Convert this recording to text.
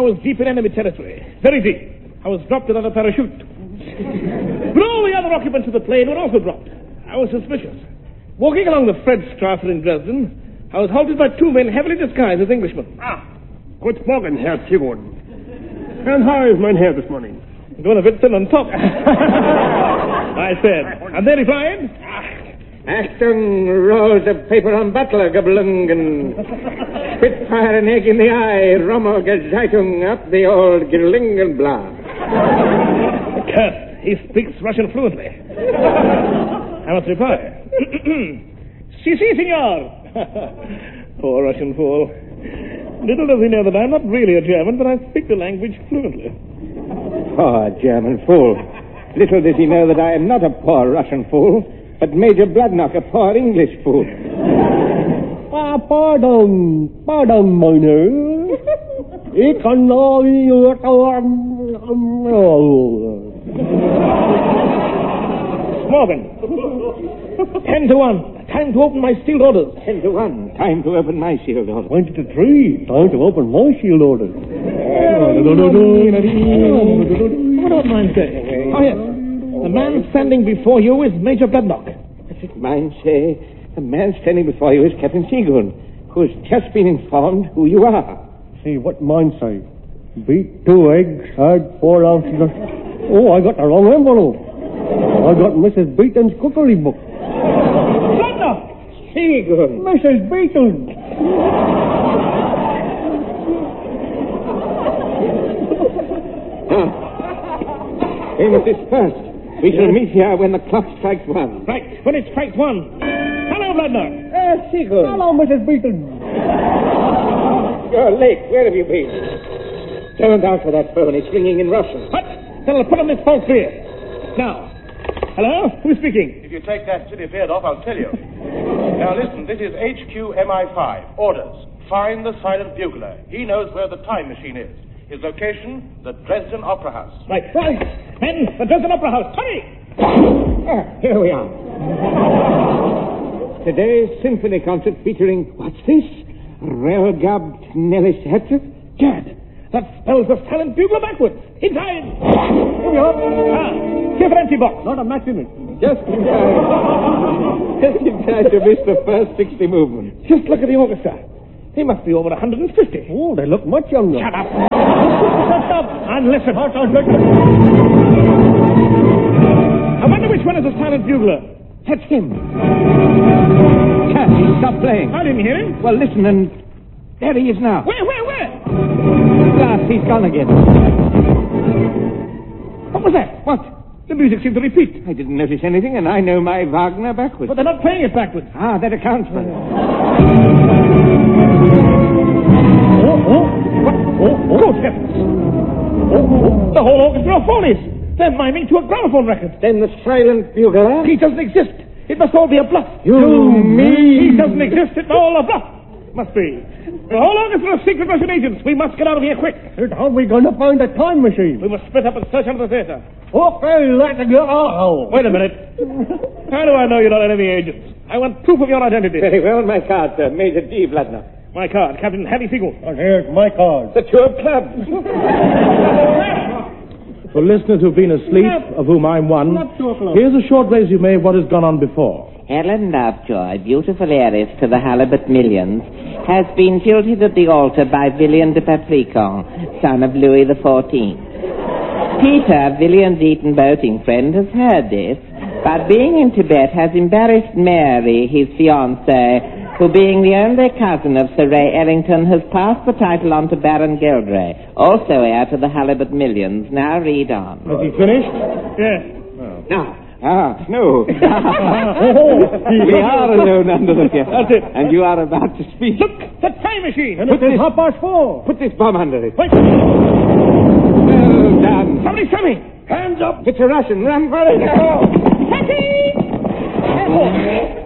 was deep in enemy territory. Very deep. I was dropped without a parachute. But all the other occupants of the plane were also dropped. I was suspicious. Walking along the Fredstrasse in Dresden, I was halted by two men heavily disguised as Englishmen. Guten Morgen, Herr Sigurd. And how is mein Herr this morning? Going a bit thin on top. I said. And they replied, Achtung, rolls of paper on Butler, Gablungen. Spitfire an egg in the eye, Rommel Gezeitung up the old Gerlingenblad. Curse, he speaks Russian fluently. I must reply. Si, senor. Poor Russian fool. Little does he know that I'm not really a German, but I speak the language fluently. Poor German fool. Little does he know that I am not a poor Russian fool, but Major Bloodnock, a poor English fool. Pardon, meine. Ich kann Morgan. 10-1. Time to open my sealed orders. 10-1. Time to open my sealed orders. 20-3. Time to open my sealed orders. What about mine say? Oh, yes. The man standing before you is Major Bloodnock. Mine say, the man standing before you is Captain Seagoon, who has just been informed who you are. See, what mine say? Beat 2 eggs, add 4 ounces of... Oh, I got the wrong envelope. I got Mrs. Beaton's cookery book. Bloodnock! Seagoon! Mrs. Beaton! We must disperse. We shall meet here when the clock strikes 1. Right, when it strikes 1. Hello, Bloodnock. Seagoon. Hello, Mrs. Beaton. You're late. Where have you been? Don't answer that phone. It's ringing in Russian. What? Then I'll put on this false beard. Now. Hello? Who's speaking? If you take that silly beard off, I'll tell you. Now listen, this is HQ MI5. Orders. Find the silent bugler. He knows where the time machine is. His location, the Dresden Opera House. Right. Men, the Dresden Opera House. Hurry! Here we are. Today's symphony concert featuring, what's this? Relgabt Nellis Herzog? Gad, that spells the silent bugler backwards. In time. Here we are. Here's an empty box. Not a match in it. Just in time. Just in time to miss the first 60 movements. Just look at the orchestra. They must be over 150. Oh, they look much younger. Shut up. Shut up and listen. I wonder which one is the silent bugler. That's him. Cat, he stopped playing. I didn't hear him. Well, listen, and there he is now. Where? Last, he's gone again. What was that? What? The music seemed to repeat. I didn't notice anything, and I know my Wagner backwards. But they're not playing it backwards. Ah, that accounts for it. Good heavens. The whole orchestra of Follies. They're miming to a gramophone record. Then the silent bugler? He doesn't exist. It must all be a bluff. You mean? He doesn't exist. It's all a bluff. Must be. The whole orchestra of secret Russian agents. We must get out of here quick. How are we going to find a time machine? We must split up and search under the theater. Okay, let's go. Oh. Wait a minute. How do I know you're not enemy agents? I want proof of your identity. Very well, my card, sir. Major D. Bloodnock. My card, Captain Harry Seagoon. And here's my card. The tour club. For listeners who've been asleep, of whom I'm one, here's a short resume of what has gone on before. Helen Lovejoy, beautiful heiress to the Halibut millions, has been jilted at the altar by Villian de Patricon, son of Louis XIV. Peter, Villian's Eton boating friend, has heard this, but being in Tibet has embarrassed Mary, his fiancée, who, being the only cousin of Sir Ray Ellington, has passed the title on to Baron Gilgray, also heir to the Halibut millions. Now read on. Has he finished? Yes. Now. No. We are alone under the theater. That's it. And you are about to speak. Look, the time machine. And it's 4:30. Put this bomb under it. Wait. Well done. Somebody's coming. Hands up. It's a Russian. Run for it. Taxi!